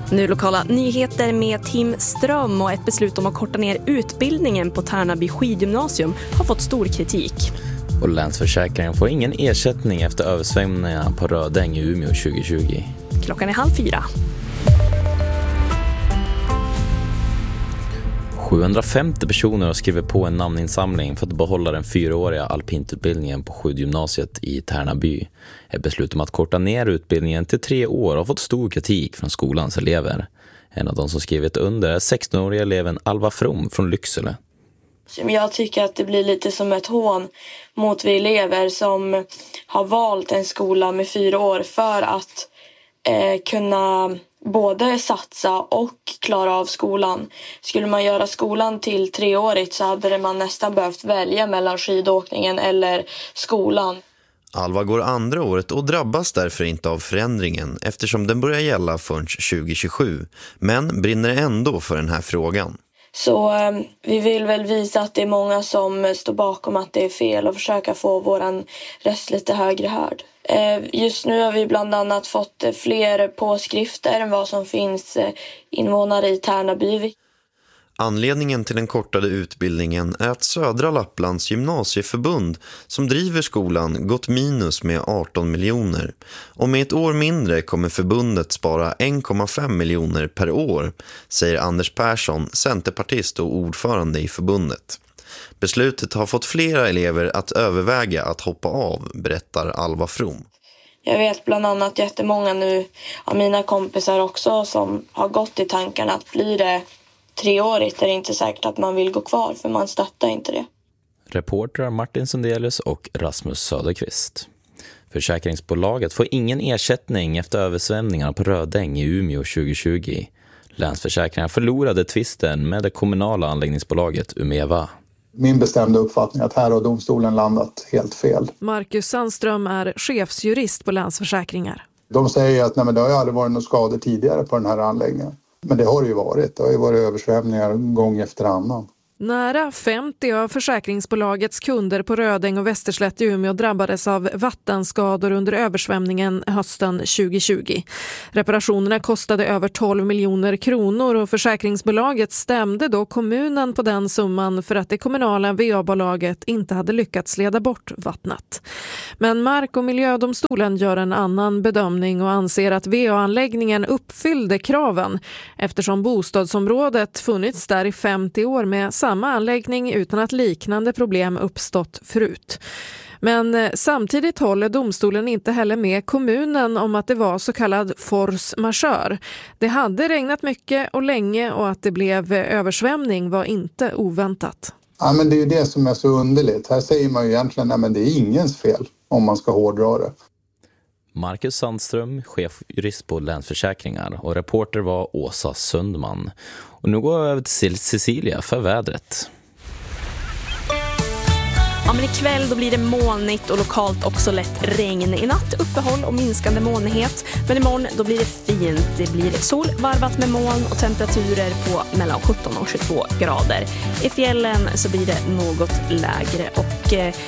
Nu lokala nyheter med Tim Ström och ett beslut om att korta ner utbildningen på Tärnaby skidgymnasium har fått stor kritik. Och Länsförsäkringen får ingen ersättning efter översvämningarna på Rödäng i Umeå 2020. Klockan är 3:30. 750 personer har skrivit på en namninsamling för att behålla den 4-åriga alpintutbildningen på skidgymnasiet i Tärnaby. Ett beslut om att korta ner utbildningen till 3 år har fått stor kritik från skolans elever. En av de som skrivit under är 16-åriga eleven Alva From från Lycksele. Jag tycker att det blir lite som ett hån mot vi elever som har valt en skola med 4 år för att kunna både satsa och klara av skolan. Skulle man göra skolan till 3-årigt så hade man nästan behövt välja mellan skidåkningen eller skolan. Alva går andra året och drabbas därför inte av förändringen eftersom den börjar gälla först 2027, men brinner ändå för den här frågan. Så vi vill väl visa att det är många som står bakom att det är fel och försöka få våran röst lite högre hörd. Just nu har vi bland annat fått fler påskrifter än vad som finns invånare i Tärnaby. Anledningen till den kortade utbildningen är att Södra Lapplands gymnasieförbund som driver skolan gått minus med 18 miljoner. Och med ett år mindre kommer förbundet spara 1,5 miljoner per år, säger Anders Persson, centerpartist och ordförande i förbundet. Beslutet har fått flera elever att överväga att hoppa av, berättar Alva From. Jag vet bland annat jättemånga nu av mina kompisar också som har gått i tankarna att blir det 3-årigt är det inte säkert att man vill gå kvar för man stöttar inte det. Reportrar Martin Sundelius och Rasmus Söderqvist. Försäkringsbolaget får ingen ersättning efter översvämningarna på Rödäng i Umeå 2020. Länsförsäkringar förlorade tvisten med det kommunala anläggningsbolaget Umeva. Min bestämda uppfattning att här har domstolen landat helt fel. Marcus Sandström är chefsjurist på Länsförsäkringar. De säger att nej, men det har ju aldrig varit några skador tidigare på den här anläggningen. Men det har det ju varit. Det har ju varit översvämningar gång efter annan. Nära 50 av försäkringsbolagets kunder på Rödäng och Västerslätt i Umeå drabbades av vattenskador under översvämningen hösten 2020. Reparationerna kostade över 12 miljoner kronor och försäkringsbolaget stämde då kommunen på den summan för att det kommunala VA-bolaget inte hade lyckats leda bort vattnet. Men Mark- och miljödomstolen gör en annan bedömning och anser att VA-anläggningen uppfyllde kraven eftersom bostadsområdet funnits där i 50 år med samma anläggning utan att liknande problem uppstått förut. Men samtidigt håller domstolen inte heller med kommunen om att det var så kallad force majeure. Det hade regnat mycket och länge och att det blev översvämning var inte oväntat. Ja, men det är ju det som är så underligt. Här säger man ju egentligen att det är ingens fel om man ska hårdra det. Marcus Sandström, chefjurist på Länsförsäkringar, och reporter var Åsa Sundman. Och nu går jag över till Cecilia för vädret. Ja, men ikväll då blir det molnigt och lokalt också lätt regn. I natt uppehåll och minskande molnighet. Men imorgon då blir det fint. Det blir sol varvat med moln och temperaturer på mellan 17 och 22 grader. I fjällen så blir det något lägre och